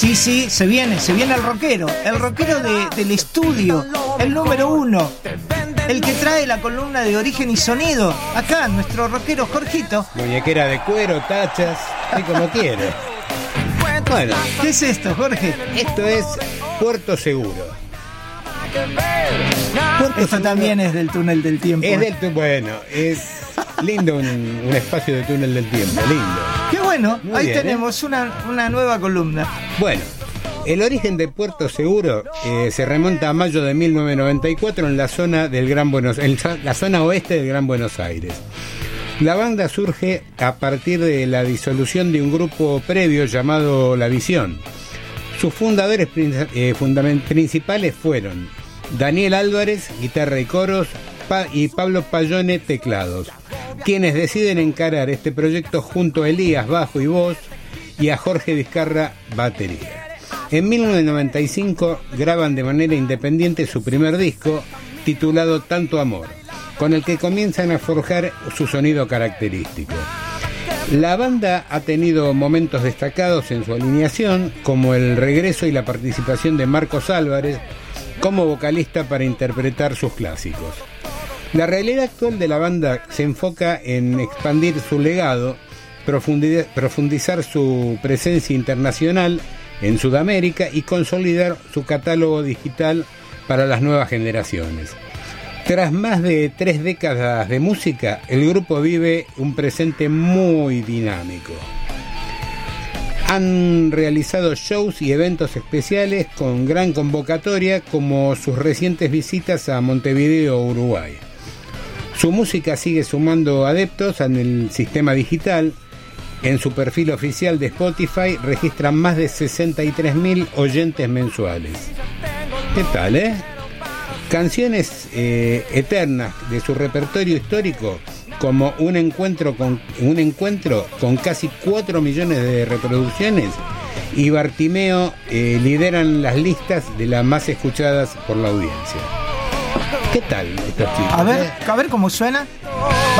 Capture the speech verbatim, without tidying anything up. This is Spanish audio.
Sí, sí, se viene, se viene el rockero, el rockero de, del estudio, el número uno, el que trae la columna de Origen y Sonido, acá, nuestro rockero Jorgito. Muñequera de cuero, tachas, y como quiere. Bueno, ¿qué es esto, Jorge? Esto es Puerto Seguro. Puerto esto Seguro también es del túnel del tiempo. Es del túnel, bueno, es lindo un, un espacio de túnel del tiempo, lindo. Qué bueno, muy ahí bien, tenemos ¿eh? una, una nueva columna. Bueno, el origen de Puerto Seguro eh, se remonta a mayo de mil novecientos noventa y cuatro en la zona del Gran Buenos, en la zona oeste del Gran Buenos Aires. La banda surge a partir de la disolución de un grupo previo llamado La Visión. Sus fundadores eh, fundament- principales fueron Daniel Álvarez, guitarra y coros, pa- y Pablo Payone, teclados, quienes deciden encarar este proyecto junto a Elías, bajo y voz, y a Jorge Vizcarra, batería. En mil novecientos noventa y cinco graban de manera independiente su primer disco, titulado Tanto Amor, con el que comienzan a forjar su sonido característico. La banda ha tenido momentos destacados en su alineación, como el regreso y la participación de Marcos Álvarez como vocalista para interpretar sus clásicos. La realidad actual de la banda se enfoca en expandir su legado, profundi- profundizar su presencia internacional en Sudamérica y consolidar su catálogo digital para las nuevas generaciones. Tras más de tres décadas de música, el grupo vive un presente muy dinámico. Han realizado shows y eventos especiales con gran convocatoria, como sus recientes visitas a Montevideo, Uruguay. Su música sigue sumando adeptos en el sistema digital. En su perfil oficial de Spotify registran más de sesenta y tres mil oyentes mensuales. ¿Qué tal, eh? Canciones eh, eternas de su repertorio histórico, como un encuentro con un encuentro con casi cuatro millones de reproducciones, y Bartimeo eh, lideran las listas de las más escuchadas por la audiencia. ¿Qué tal estos chicos? A ver, a ver cómo suena.